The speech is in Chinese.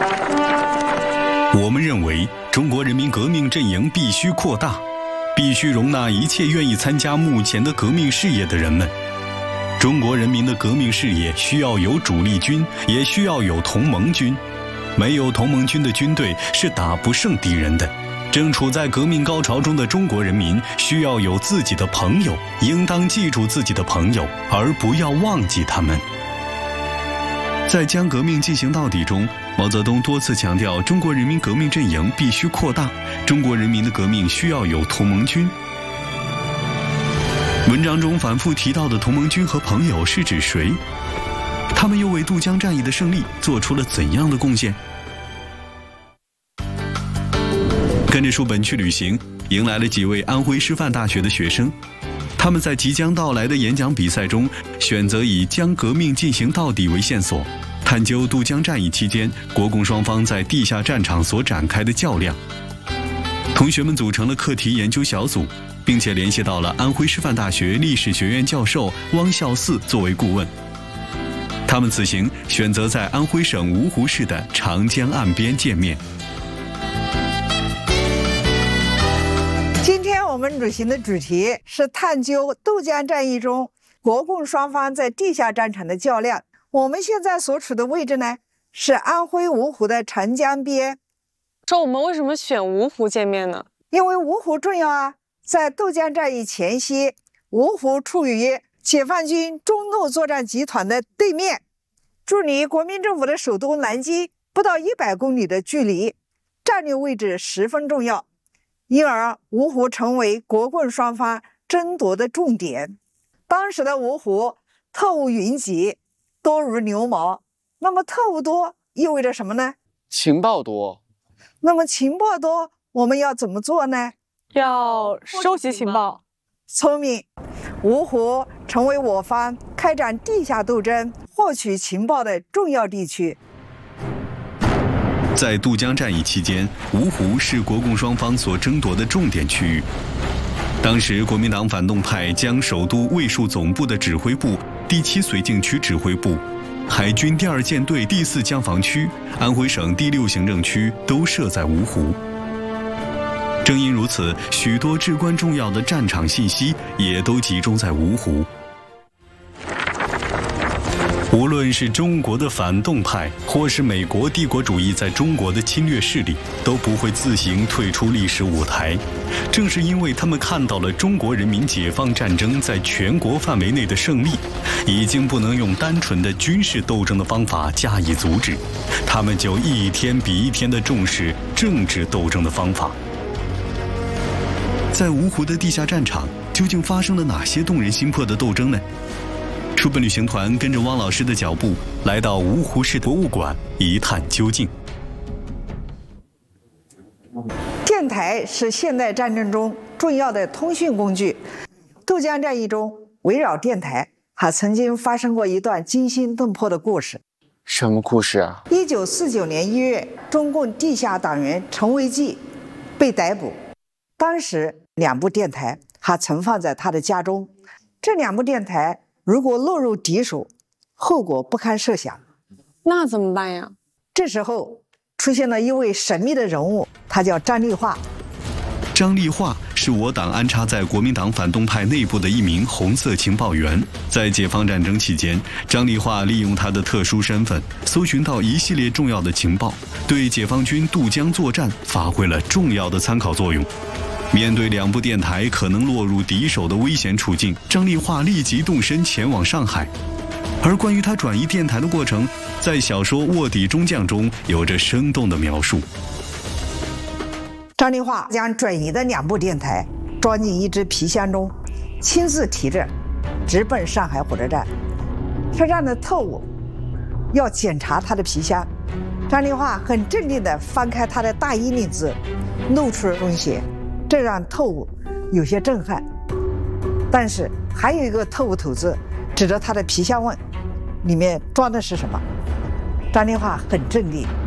我们认为，中国人民革命阵营必须扩大，必须容纳一切愿意参加目前的革命事业的人们。中国人民的革命事业需要有主力军，也需要有同盟军。没有同盟军的军队是打不胜敌人的。正处在革命高潮中的中国人民需要有自己的朋友，应当记住自己的朋友，而不要忘记他们。在将革命进行到底中，毛泽东多次强调中国人民革命阵营必须扩大，中国人民的革命需要有同盟军。文章中反复提到的同盟军和朋友是指谁？他们又为渡江战役的胜利做出了怎样的贡献？跟着书本去旅行，迎来了几位安徽师范大学的学生。他们在即将到来的演讲比赛中，选择以将革命进行到底为线索，探究渡江战役期间国共双方在地下战场所展开的较量。同学们组成了课题研究小组，并且联系到了安徽师范大学历史学院教授汪孝嗣作为顾问。他们此行选择在安徽省芜湖市的长江岸边见面。 今天我们旅行的主题是探究渡江战役中国共双方在地下战场的较量。我们现在所处的位置呢，是安徽芜湖的长江边。 说我们为什么选芜湖见面呢？ 因为芜湖重要啊！在渡江战役前夕，芜湖处于解放军中路作战集团的对面，距离国民政府的首都南京不到100公里的距离，战略位置十分重要。因而芜湖成为国共双方争夺的重点。当时的芜湖特务云集，多如牛毛。那么特务多意味着什么呢？ 情报多。 那么情报多，我们要怎么做呢？ 要收集情报。 聪明。芜湖成为我方开展地下斗争、获取情报的重要地区。 在渡江战役期间，芜湖是国共双方所争夺的重点区域。当时国民党反动派将首都卫戍总部的指挥部、第7绥靖区指挥部、海军第2舰队第4江防区、安徽省第6行政区都设在芜湖。正因如此，许多至关重要的战场信息也都集中在芜湖。无论是中国的反动派，或是美国帝国主义在中国的侵略势力，都不会自行退出历史舞台。正是因为他们看到了中国人民解放战争在全国范围内的胜利，已经不能用单纯的军事斗争的方法加以阻止，他们就一天比一天地重视政治斗争的方法。在芜湖的地下战场，究竟发生了哪些动人心魄的斗争呢？书本旅行团跟着汪老师的脚步，来到芜湖市博物馆一探究竟。 电台是现代战争中重要的通讯工具。渡江战役中，围绕电台还曾经发生过一段惊心动魄的故事。 什么故事啊 ？1949年1月，中共地下党员陈维济被逮捕。当时2部电台还存放在他的家中。这2部电台如果落入敌手，后果不堪设想。 那怎么办呀？ 这时候出现了一位神秘的人物，他叫张立化。 张立化是我党安插在国民党反动派内部的一名红色情报员。在解放战争期间，张立化利用他的特殊身份，搜寻到一系列重要的情报，对解放军渡江作战发挥了重要的参考作用。面对2部电台可能落入敌手的危险处境，张立化立即动身前往上海。而关于他转移电台的过程，在小说《卧底中将》中有着生动的描述。 张立化将转移的2部电台装进一只皮箱中，亲自提着直奔上海火车站。车站的特务要检查他的皮箱，张立化很镇定地翻开他的大衣领子，露出了东西，这让特务有些震撼。但是还有一个特务头子指着他的皮箱问：“里面装的是什么？”张立化很镇定，